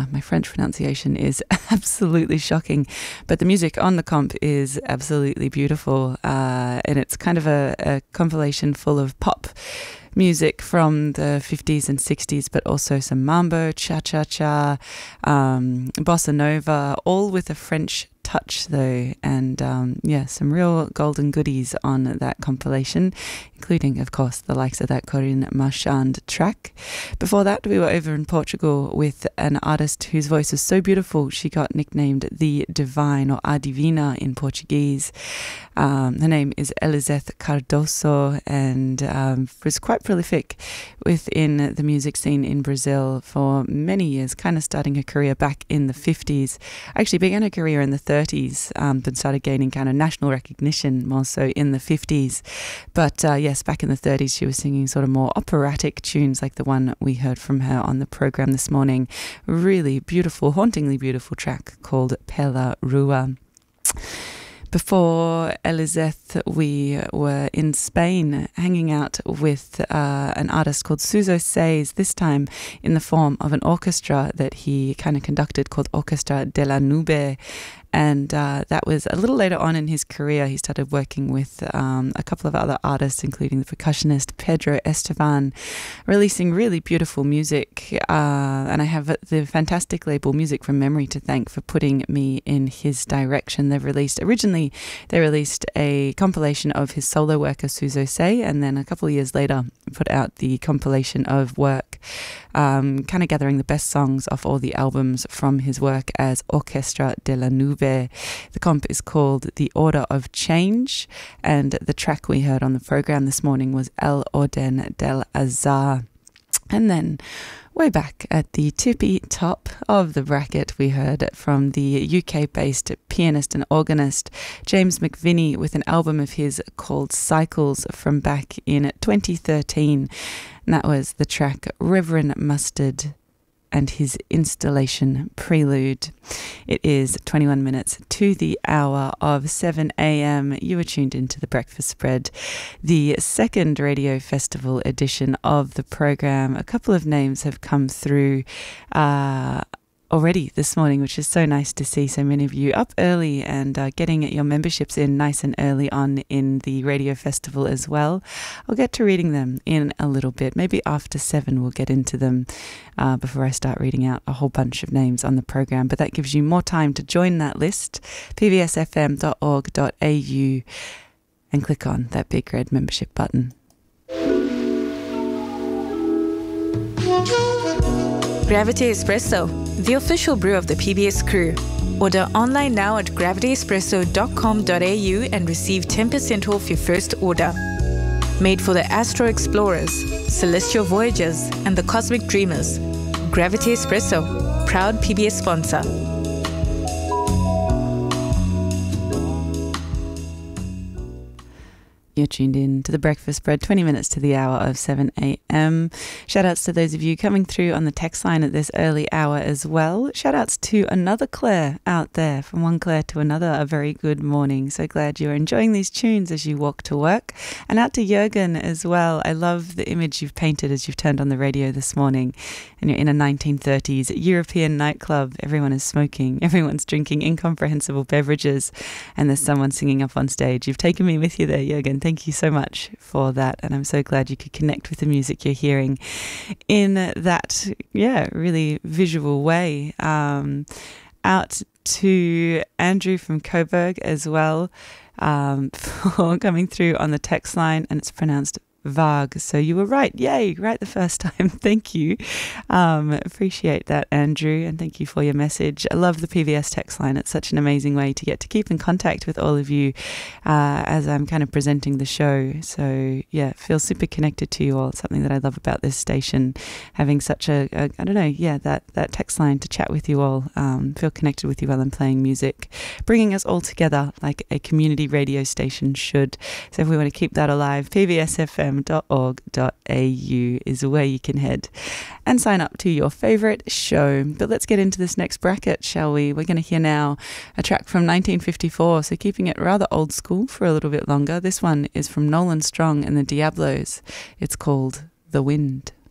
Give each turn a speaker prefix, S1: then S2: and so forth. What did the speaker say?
S1: My French pronunciation is absolutely shocking, but the music on the comp is absolutely beautiful, and it's kind of a compilation full of pop music from the 50s and 60s, but also some mambo, cha-cha-cha, bossa nova, all with a French touch though, and some real golden goodies on that compilation, including of course the likes of that Corinne Marchand track. Before that we were over in Portugal with an artist whose voice is so beautiful she got nicknamed the Divine, or A Divina in Portuguese. Her name is Eliseth Cardoso, and was quite prolific within the music scene in Brazil for many years, kind of starting her career back in the 50s. Actually began her career in the 30s, but started gaining kind of national recognition more so in the 50s. But yes, back in the 30s she was singing sort of more operatic tunes like the one we heard from her on the program this morning. Really beautiful, hauntingly beautiful track called Pela Rua. Before Eliseth, we were in Spain hanging out with an artist called Suso Seis, this time in the form of an orchestra that he kind of conducted called Orquestra de la Nube. And that was a little later on in his career. He started working with a couple of other artists, including the percussionist Pedro Estevan, releasing really beautiful music. And I have the fantastic label Music from Memory to thank for putting me in his direction. Originally they released a compilation of his solo work, Suso Sei, and then a couple of years later put out the compilation of work, kind of gathering the best songs off all the albums from his work as Orquestra de la Nube. The comp is called The Order of Change, and the track we heard on the program this morning was El Orden del Azar. And then way back at the tippy top of the bracket, we heard from the UK-based pianist and organist James McVinney with an album of his called Cycles from back in 2013. And that was the track Reverend Mustard and his installation Prelude. It is 21 minutes to the hour of 7 a.m. You are tuned into The Breakfast Spread, the second radio festival edition of the program. A couple of names have come through already this morning, which is so nice to see so many of you up early and getting your memberships in nice and early on in the radio festival as well. I'll get to reading them in a little bit. Maybe after 7 we'll get into them before I start reading out a whole bunch of names on the program. But that gives you more time to join that list, pbsfm.org.au, and click on that big red membership button.
S2: Gravity Espresso, the official brew of the PBS crew. Order online now at gravityespresso.com.au and receive 10% off your first order. Made for the Astro Explorers, Celestial Voyagers, and the Cosmic Dreamers. Gravity Espresso, proud PBS sponsor.
S1: You're tuned in to The Breakfast Spread, 20 minutes to the hour of 7 a.m. Shout outs to those of you coming through on the text line at this early hour as well. Shout outs to another Claire out there, from one Claire to another. A very good morning. So glad you're enjoying these tunes as you walk to work. And out to Jürgen as well. I love the image you've painted as you've turned on the radio this morning and you're in a 1930s European nightclub. Everyone is smoking, everyone's drinking incomprehensible beverages, and there's someone singing up on stage. You've taken me with you there, Jürgen. Thank you so much for that, and I'm so glad you could connect with the music you're hearing in that, really visual way. Out to Andrew from Coburg as well for coming through on the text line, and it's pronounced Varg. So you were right. Yay, right the first time. Thank you. Appreciate that, Andrew, and thank you for your message. I love the PVS text line. It's such an amazing way to get to keep in contact with all of you as I'm kind of presenting the show. So yeah, feel super connected to you all. It's something that I love about this station, having such that text line to chat with you all, feel connected with you while I'm playing music, bringing us all together like a community radio station should. So if we want to keep that alive, PVSFM.org.au is where you can head and sign up to your favourite show. But let's get into this next bracket, shall we? We're going to hear now a track from 1954, so keeping it rather old school for a little bit longer. This one is from Nolan Strong and the Diablos. It's called The Wind.